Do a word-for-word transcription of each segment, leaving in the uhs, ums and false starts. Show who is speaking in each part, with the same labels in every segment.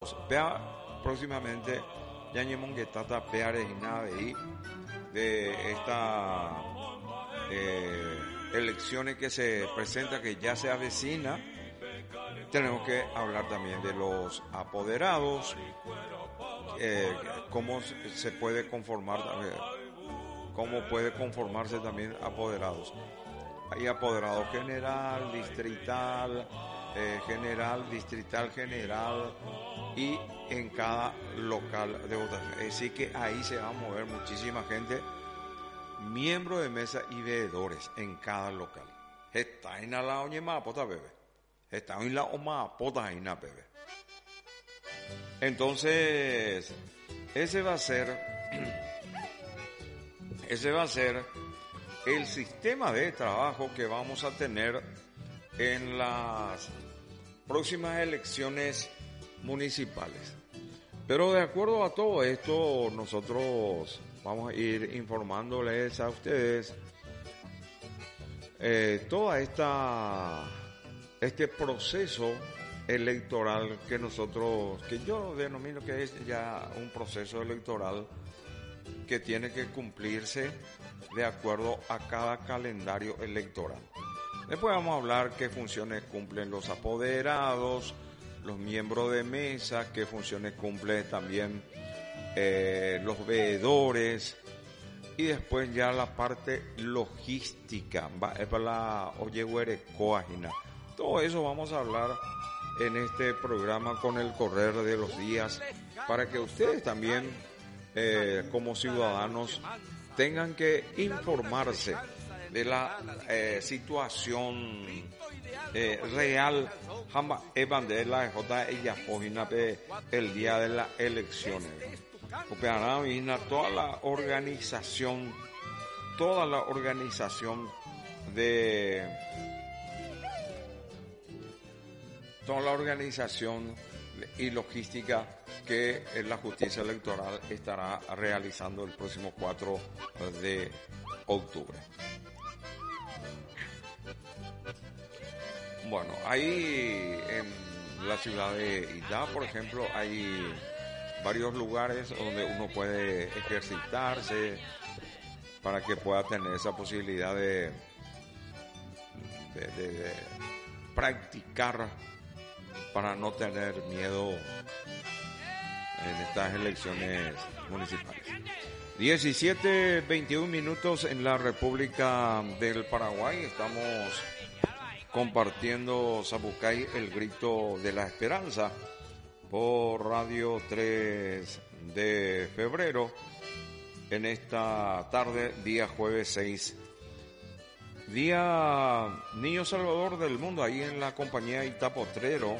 Speaker 1: vea próximamente ya que tata peare y nada de esta eh, elecciones que se presenta, que ya se avecina. Tenemos que hablar también de los apoderados, eh, cómo se puede conformar, cómo puede conformarse también apoderados. Hay apoderado general, distrital, eh, general, distrital, general, y en cada local de votación. Es decir que ahí se va a mover muchísima gente, miembros de mesa y veedores en cada local. Está en la oña más pota bebé. Está en la oma pota en la bebé. Entonces, ese va a ser, ese va a ser el sistema de trabajo que vamos a tener en las próximas elecciones municipales. Pero de acuerdo a todo esto, nosotros vamos a ir informándoles a ustedes eh, toda esta este proceso electoral que nosotros, que yo denomino que es ya un proceso electoral que tiene que cumplirse de acuerdo a cada calendario electoral. Después vamos a hablar qué funciones cumplen los apoderados, los miembros de mesa, qué funciones cumplen también eh, los veedores, y después ya la parte logística, es para la oyehuere coagina. Todo eso vamos a hablar en este programa con el correr de los días, para que ustedes también, eh, como ciudadanos, tengan que informarse de la eh, situación eh, real el día de las elecciones. Toda la organización, toda la organización de toda la organización y logística que la justicia electoral estará realizando el próximo cuatro de octubre. Bueno, ahí en la ciudad de Itá, por ejemplo, hay varios lugares donde uno puede ejercitarse para que pueda tener esa posibilidad de, de, de, de practicar, para no tener miedo en estas elecciones municipales. diecisiete veintiún minutos en la República del Paraguay. Estamos compartiendo Zapucay, el grito de la esperanza, por Radio tres de febrero, en esta tarde, día jueves seis. Día Niño Salvador del Mundo, ahí en la compañía Itá Potrero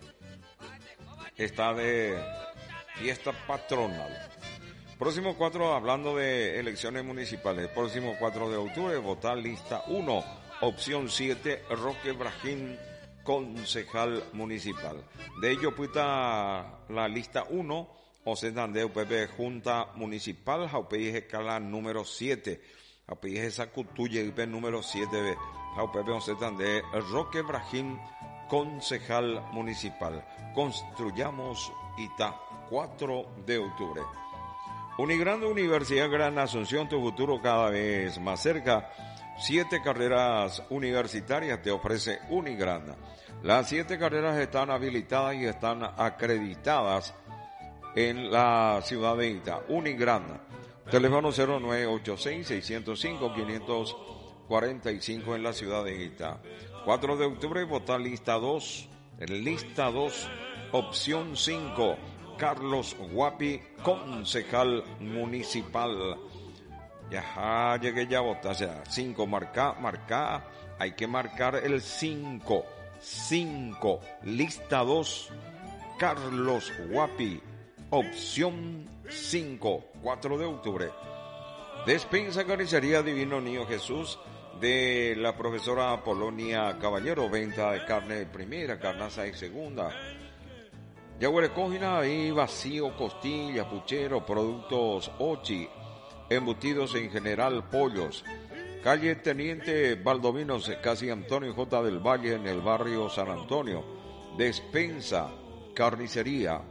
Speaker 1: está de fiesta patronal. Próximo cuatro, hablando de elecciones municipales, próximo cuatro de octubre, votar lista uno, opción siete, Roque Brajín, concejal municipal. De ello, puita la lista uno, José Dandeo Pepe, Junta Municipal, Jaupeije Escala número siete. Jaupeije Sacutuye, I P número siete, Jaupepe José Dandeo, Roque Brajín, concejal municipal. Construyamos Itá, cuatro de octubre. Unigrande Universidad Gran Asunción, tu futuro cada vez más cerca. Siete carreras universitarias te ofrece Unigrande. Las siete carreras están habilitadas y están acreditadas en la ciudad de Itá. Unigrande. Teléfono cero nueve ocho seis, seis cero cinco, cinco cuatro cinco en la ciudad de Itá. cuatro de octubre, votar lista dos. Lista dos, opción cinco. Carlos Guapi, concejal municipal. Ya llegué ya a votar, o sea, cinco, marca, marca, hay que marcar el cinco, cinco, lista dos, Carlos Guapi, opción cinco, cuatro de octubre. Despensa Carnicería Divino Niño Jesús, de la profesora Polonia Caballero, venta de carne de primera, carnaza de segunda. Yaguare Cógina, ahí vacío, costilla, puchero, productos Ochi, embutidos en general, pollos. Calle Teniente Baldovinos, casi Antonio J. del Valle, en el barrio San Antonio. Despensa Carnicería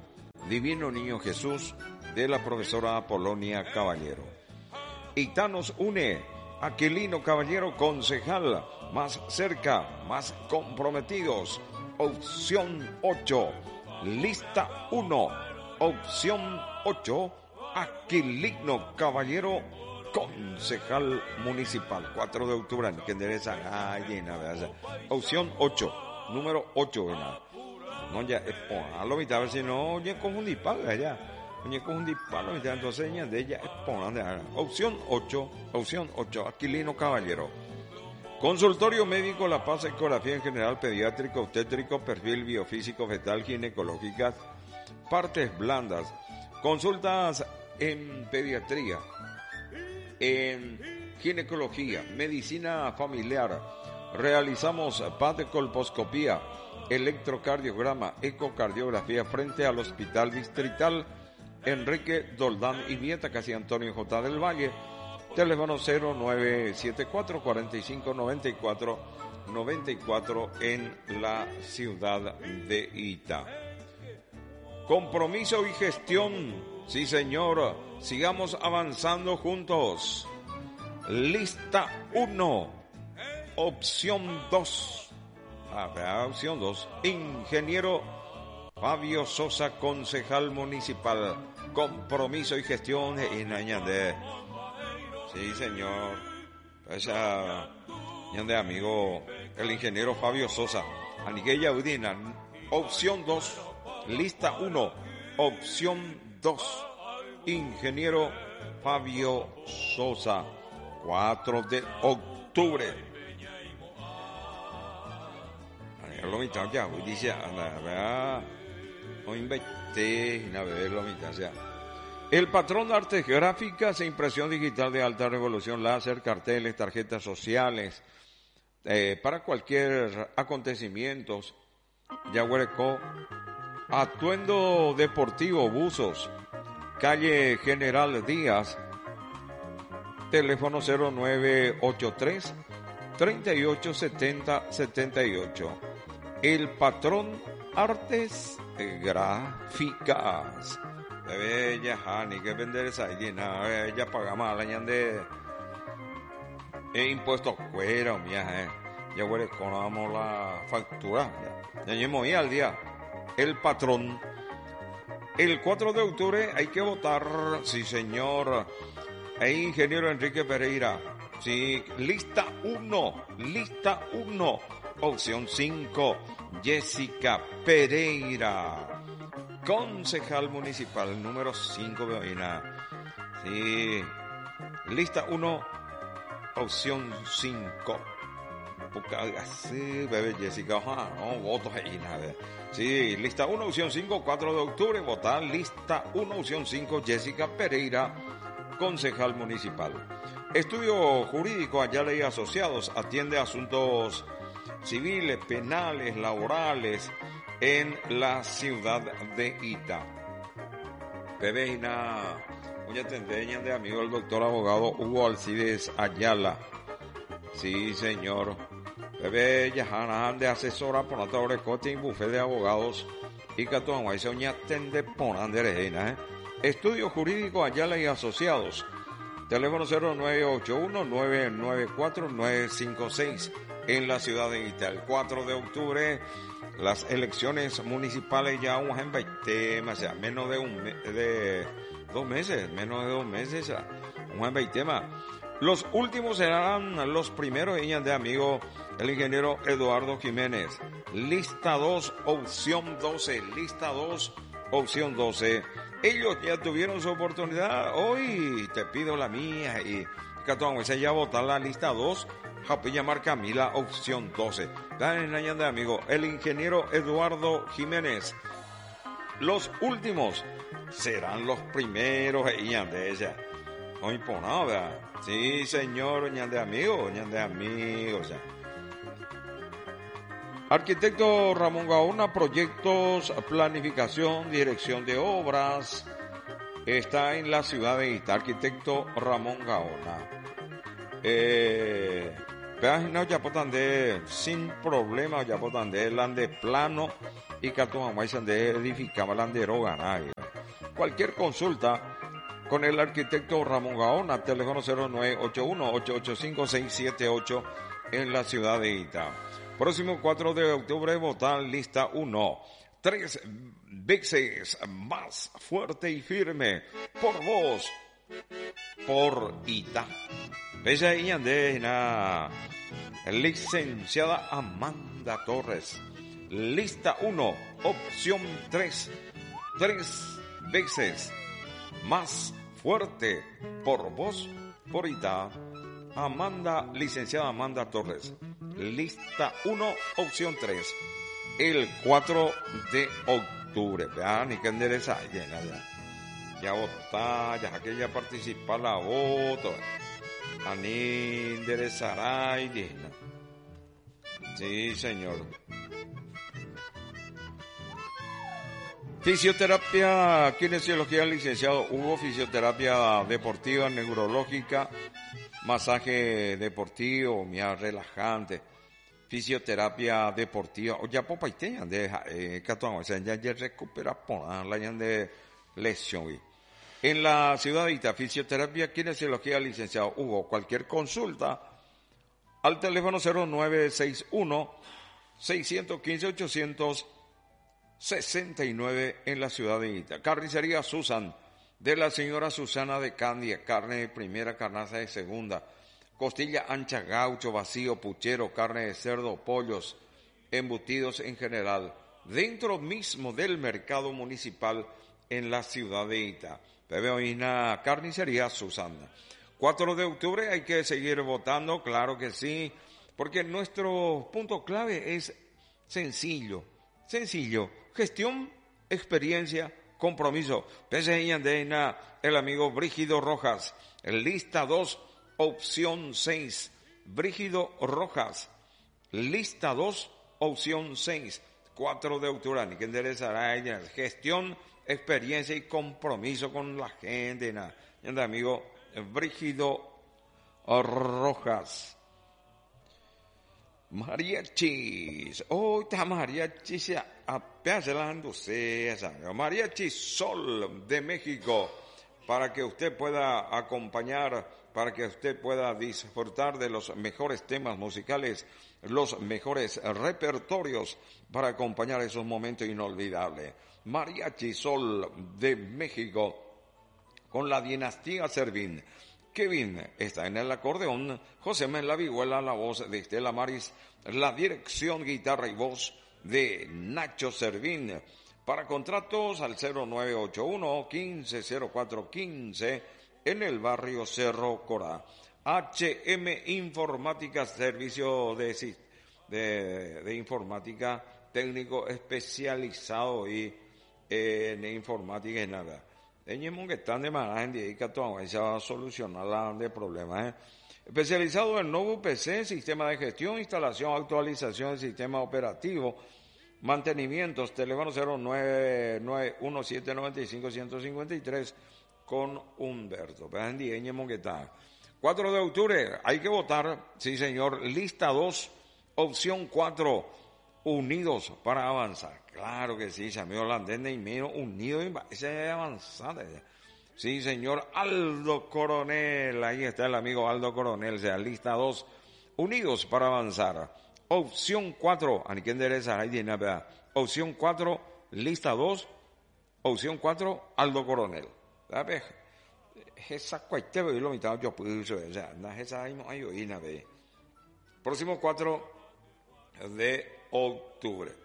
Speaker 1: Divino Niño Jesús, de la profesora Apolonia Caballero. Ita nos une, Aquilino Caballero, concejal, más cerca, más comprometidos. Opción ocho, lista uno, opción ocho, Aquilino Caballero, concejal municipal, cuatro de octubre, que endereza, ay, nada, opción ocho, número ocho, ¿verdad? No, ya, a lo mitad, a ver si no, oye, confundí, paga, ya, oye, confundí, paga, lo mitad, entonces, ya, de ella, opción ocho, opción ocho, Aquilino Caballero. Consultorio médico La Paz, ecografía en general, pediátrico, obstétrico, perfil biofísico, fetal, ginecológicas, partes blandas, consultas en pediatría, en ginecología, medicina familiar, realizamos P A D, colposcopía, electrocardiograma, ecocardiografía frente al Hospital Distrital Enrique Doldán y Vieta, casi Antonio J. del Valle. Teléfono cero nueve siete cuatro, cuatro cinco, nueve cuatro nueve cuatro en la ciudad de Ita. Compromiso y gestión, sí señor, sigamos avanzando juntos. Lista uno, opción dos, ah, opción dos, ingeniero Fabio Sosa, concejal municipal, compromiso y gestión en Añandé. Sí, señor. Esa, de amigo, el ingeniero Fabio Sosa. Aniguella Udina, opción dos, lista uno, opción dos, ingeniero Fabio Sosa, cuatro de octubre. Lo mitad ya, dice, anda, vea, no inventé, a ver, lo mitad, o sea. El patrón de artes gráficas e impresión digital de alta resolución, láser, carteles, tarjetas sociales, eh, para cualquier acontecimiento, Yaguarecó, atuendo deportivo, buzos, calle General Díaz, teléfono cero nueve ocho tres, treinta y ocho setenta setenta y ocho. El patrón artes gráficas. Bebé, ya, Hani, que vender esa llena, ya paga más la ñande. E impuesto fuera, mía, eh. Ya huele con la factura. Ya llevamos ahí al día. El patrón. El cuatro de octubre hay que votar, sí señor. Ahí, ingeniero Enrique Pereira. Sí, lista uno, lista uno. Opción cinco, Jessica Pereira, concejal municipal número cinco, Beoina. Sí, lista uno, opción cinco. Sí, bebé Jessica, ajá, no, votos ahí, nada. Sí, lista uno, opción cinco, cuatro de octubre, votar. Lista uno, opción cinco, Jessica Pereira, concejal municipal. Estudio jurídico Ayala y Asociados, atiende asuntos civiles, penales, laborales en la ciudad de Ita. Bebeina, mucha tendeña de amigo el doctor abogado Hugo Alcides Ayala. Sí, señor. Bebé Yahanan de asesora por nota orecote y bufete de abogados y catuan se oña tende ponan de reina, eh. Estudio jurídico Ayala y Asociados. Teléfono cero nueve ocho uno, nueve nueve cuatro, nueve cinco seis en la ciudad de Ita. El cuatro de octubre, las elecciones municipales ya un en veinte, o sea, menos de un de dos meses, menos de dos meses, un en veinte más. Los últimos serán los primeros, ellas de amigo, el ingeniero Eduardo Jiménez. Lista dos, opción doce, lista dos, opción doce. Ellos ya tuvieron su oportunidad, hoy te pido la mía y Catón, ya votar la lista dos, Japilla Mar Camila, opción doce. Dan en de amigo, el ingeniero Eduardo Jiménez. Los últimos serán los primeros, ellas de ella. No imponado, ¿verdad? Sí, señor, ñan de amigo, ñan de amigos, ya. Arquitecto Ramón Gaona, proyectos, planificación, dirección de obras, está en la ciudad de Ita. Arquitecto Ramón Gaona. Eh, no ya potande sin problema, ya potande lande plano y catuamaisan de edificaba landero ganar. Cualquier consulta con el arquitecto Ramón Gaona, teléfono cero nueve ocho uno, ocho ocho cinco, seis siete ocho en la ciudad de Ita. Próximo cuatro de octubre, votar lista uno. Tres veces más fuerte y firme por vos, por Ita. Bella y andena, licenciada Amanda Torres. Lista uno, opción tres. Tres veces más fuerte por vos, por Ita. Amanda, licenciada Amanda Torres. Lista uno, opción tres. El cuatro de octubre. Vean, ni que endereza llena ya. Ya votá, ya que ya participa la voto. Ani enderezará y llena. Sí, señor. Fisioterapia, kinesiología, licenciado Hugo, fisioterapia deportiva, neurológica, masaje deportivo, mira, relajante, fisioterapia deportiva, o ya popaiteña de eh, catuán, o sea, ya ya recupera por la ya de lesión. En la ciudad de Ita, fisioterapia, kinesiología, licenciado Hugo, cualquier consulta al teléfono cero nueve seis uno, seis uno cinco, ocho sesenta y nueve en la ciudad de Ita. Carnicería Susan, de la señora Susana de Candia, carne de primera, carnaza de segunda, costilla ancha, gaucho, vacío, puchero, carne de cerdo, pollos, embutidos en general, dentro mismo del mercado municipal en la ciudad de Ita. Una carnicería Susana. cuatro de octubre hay que seguir votando, claro que sí, porque nuestro punto clave es sencillo, sencillo. Gestión, experiencia, compromiso. Pese y andena, el amigo Brígido Rojas. Lista dos, opción seis. Brígido Rojas. Lista dos, opción seis. cuatro de octubre. Ni que enderezará ella. Gestión, experiencia y compromiso con la gente. Na. El amigo Brígido Rojas. Mariachis, oh, está mariachi se apeacelándose, mariachi Sol de México, para que usted pueda acompañar, para que usted pueda disfrutar de los mejores temas musicales, los mejores repertorios para acompañar esos momentos inolvidables. Mariachi Sol de México, con la dinastía Servín. Kevin está en el acordeón, José en la vihuela, la voz de Estela Maris, la dirección, guitarra y voz de Nacho Servín. Para contratos al cero nueve ocho uno, quince cero cuatro quince en el barrio Cerro Corá. H M Informática, servicio de, de, de informática técnico especializado y eh, en informática y nada. Tenemos que estar de manera indica todo, se va a solucionar la de problemas. ¿eh? Especializado en nuevo P C, sistema de gestión, instalación, actualización del sistema operativo, mantenimientos, teléfono cero nueve nueve uno siete nueve cinco uno cinco tres con Humberto. cuatro de octubre, hay que votar, sí señor, lista dos, opción cuatro, unidos para avanzar. Claro que sí, amigo holandés y menos unido y ese avanzada. Sí, señor Aldo Coronel, ahí está el amigo Aldo Coronel, sea lista dos, unidos para avanzar. Opción cuatro, ¿a quién endereza? Ahí tiene, ¿verdad? Opción cuatro, lista dos, opción cuatro, Aldo Coronel. ¿Sabes? Esa cuestión yo lo mitad yo puse, o sea, esa ahí no hay oína, ve. Próximo cuatro de octubre.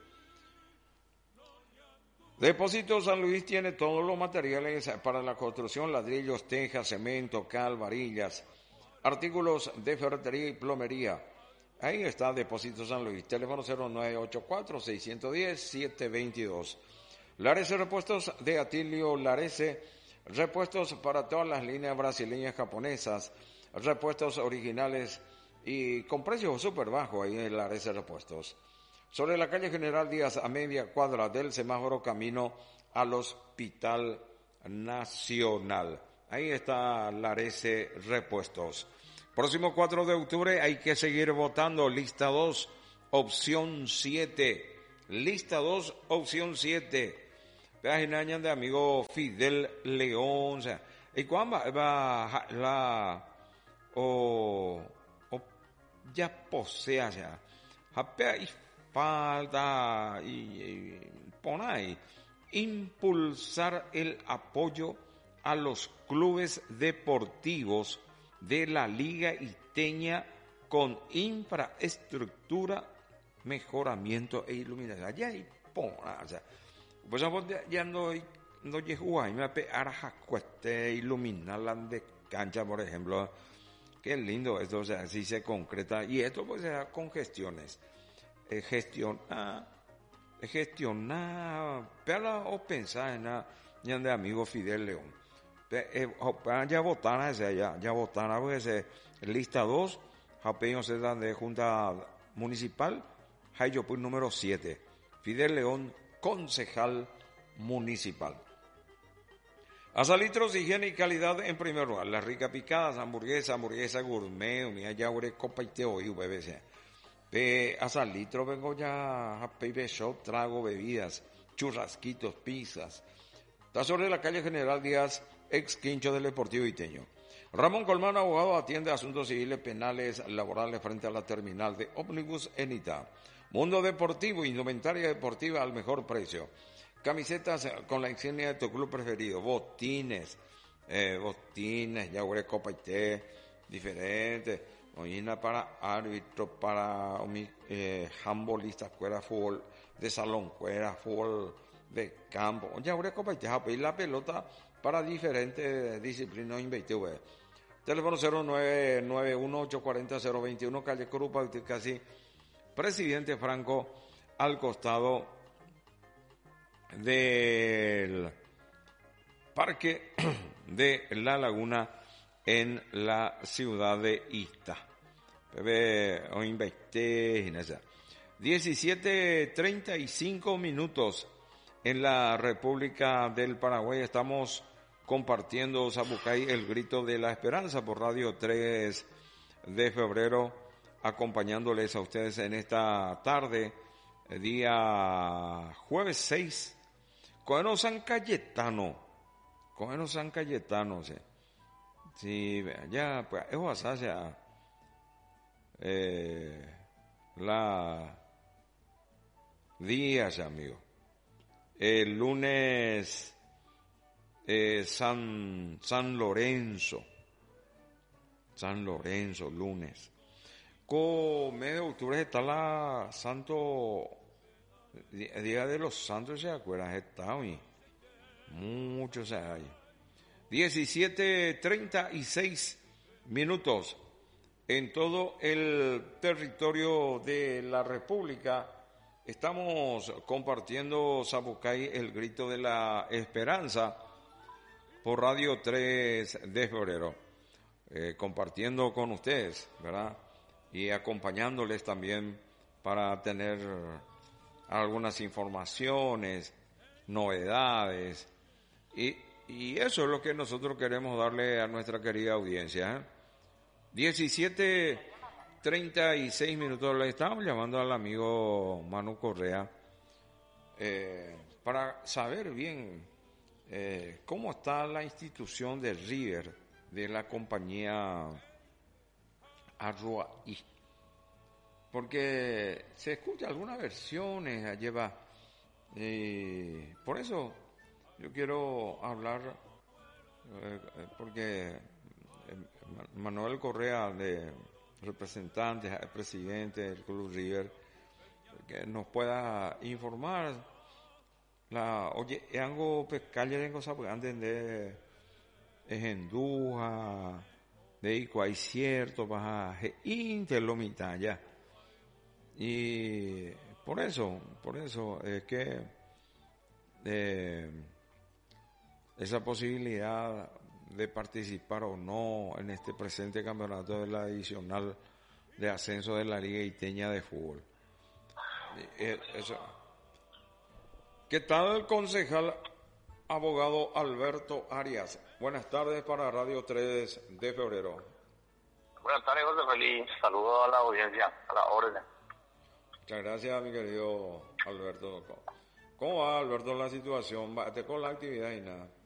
Speaker 1: Depósito San Luis tiene todos los materiales para la construcción, ladrillos, tejas, cemento, cal, varillas, artículos de ferretería y plomería. Ahí está Depósito San Luis, teléfono cero nueve ocho cuatro, seis uno cero, siete dos dos. Larese Repuestos de Atilio Larese, repuestos para todas las líneas brasileñas, japonesas, repuestos originales y con precios súper bajos ahí en Larese Repuestos. Sobre la calle General Díaz, a media cuadra del semáforo camino al Hospital Nacional. Ahí está Larese Repuestos. Próximo cuatro de octubre hay que seguir votando. Lista dos, opción siete. Lista dos, opción siete. Página de amigo Fidel León. O sea, ¿y cuándo va la o, o ya posea ya? Japea y falta y, y pon ahí impulsar el apoyo a los clubes deportivos de la Liga Isteña con infraestructura, mejoramiento e iluminación. Allá hay pon, o sea, pues ya no no llegó ahí me pe araja cueste iluminar la de cancha, por ejemplo. Qué lindo esto, o sea, si se concreta y esto pues se da con gestiones. Eh, gestionar, gestionar, pero o pensar en la ya de amigo Fidel León. Eh, ya votaron ese, ya, ya votaron ese, lista dos, japeño se dan de Junta Municipal, Jayopur número siete, Fidel León, concejal municipal. Asalitros, higiene y calidad en primer lugar. Las ricas picadas, hamburguesa, hamburguesa gourmet, unidad yaure, copa y teo y B B C. Pe Asalitro vengo ya a Baby Shop, trago, bebidas, churrasquitos, pizzas. Está sobre la calle General Díaz, ex quincho del Deportivo Iteño. Ramón Colmán, abogado, atiende asuntos civiles, penales, laborales frente a la terminal de ómnibus en Itá. Mundo deportivo, indumentaria deportiva al mejor precio. Camisetas con la insignia de tu club preferido, botines, eh, botines, yaure, copa y té, diferentes, oína para árbitros, para eh, handbolistas, cuera, fútbol de salón, cuera, fútbol de campo, yaure, copa y té, y la pelota para diferentes disciplinas en veintiuno. Teléfono cero nueve nueve uno ocho cuatro cero cero dos uno, calle Corupa, casi Presidente Franco, al costado del Parque de la Laguna en la ciudad de Ista. diecisiete treinta y cinco minutos en la República del Paraguay. Estamos compartiendo Sapucay, el grito de la esperanza, por Radio tres de febrero, acompañándoles a ustedes en esta tarde, día jueves seis. Cogemos San Cayetano, cogemos San Cayetano, sí, sí, ya, pues, eso hace eh, la días, amigo. El lunes, eh, San, San Lorenzo, San Lorenzo, lunes. Con mes de octubre está la Santo, Día de los Santos, ¿se acuerdan? Está hoy. Muchos hay. diecisiete treinta y seis minutos en todo el territorio de la República. Estamos compartiendo Sapucay, el grito de la esperanza, por Radio tres de febrero. Eh, compartiendo con ustedes, ¿verdad? Y acompañándoles también para tener algunas informaciones, novedades, y, y eso es lo que nosotros queremos darle a nuestra querida audiencia. ¿eh? diecisiete treinta y seis minutos, le estamos llamando al amigo Manu Correa eh, para saber bien eh, cómo está la institución de River, de la compañía Arroaí. Porque se escucha algunas versiones, lleva, eh, por eso yo quiero hablar, eh, porque Manuel Correa, de representante, presidente del Club River, que nos pueda informar. La, oye, algo pescalle de cosas porque antes de Ejenduja, de Ico hay cierto baja interlomita ya. Y por eso, por eso es que eh, esa posibilidad de participar o no en este presente campeonato de la adicional de ascenso de la Liga Iteña de Fútbol. Eh, eso. ¿Qué tal, concejal abogado Alberto Arias? Buenas tardes para Radio tres de febrero.
Speaker 2: Buenas tardes, José Feliz. Saludos a la audiencia, a la orden.
Speaker 1: Muchas gracias, mi querido Alberto. ¿Cómo va, Alberto, la situación? ¿Te con la actividad y nada?